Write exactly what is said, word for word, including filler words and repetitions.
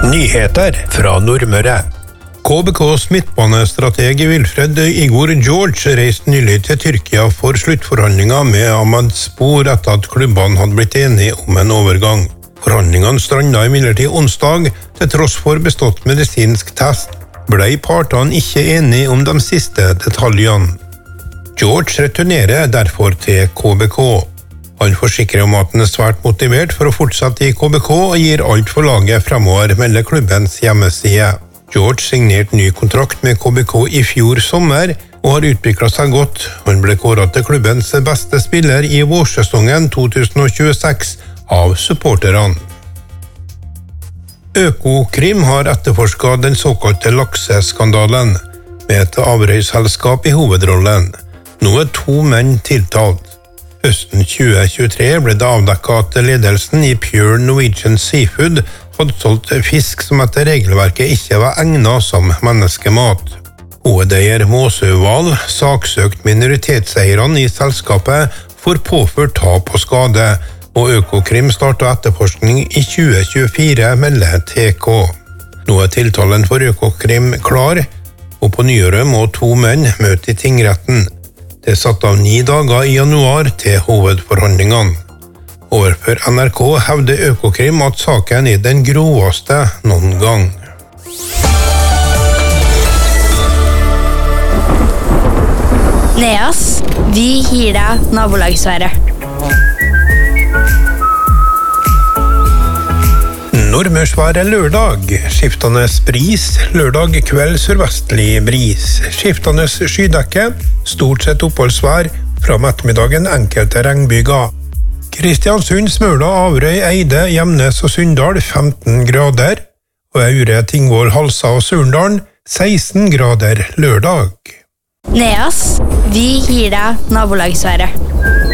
Nyheter fra Nordmøre. K B K's midtbanestrateg Wilfred Igor George reiste nylig til Tyrkia for sluttforhandlinger med Ahmad Spor etter at klubbene hadde blitt enige om en overgang. Forhandlingene strandet imidlertid onsdag, til tross for bestått medisinsk test, ble partene ikke enige om de siste detaljene. George returnerer derfor til K B K. Han forsikrer om at han er svært motivert for å fortsette i K B K og gir alt for laget fremover, melder klubbens hjemmeside. George signerte ny kontrakt med K B K i fjor sommer og har utviklet seg godt. Han ble kåret til klubbens beste spiller i vårsesongen to tusen tjueseks av supporterne. Økokrim har etterforsket den såkalte lakseskandalen, med et avrøysselskap i hovedrollen. Nå er to menn tiltalt. Høsten tjue tjuetre ble det avdekket at ledelsen i Pure Norwegian Seafood hadde solgt fisk som etter regelverket ikke var egnet som menneskemat. Hovedeier Måsøval saksøkt minoritetseierne i selskapet for påført tap og skade, og Økokrim startet etterforskning i tjue tjuefire, melder T K. Nå er tiltalen for Økokrim klar, og på nyåret må to menn møte i tingretten. Det er satt av ni dager i januar til hovedforhandlingene. Overfor N R K hevder Økokrim at saken er den groveste noen gang. Neas, vi gir deg nabolagsværet. Nordmørsværet lørdag, skiftende bris, lørdag kveld sørvestlig bris, skiftende skydekke, stort sett oppholdsvær, fra ettermiddagen enkelte regnbyger. Kristiansund, Smøla, Averøy, Eide, Gjemnes og Sunndal femten grader, og Aure, Tingvoll, Halsa og Surndalen seksten grader lørdag. Neas, vi gir deg nabolagsværet.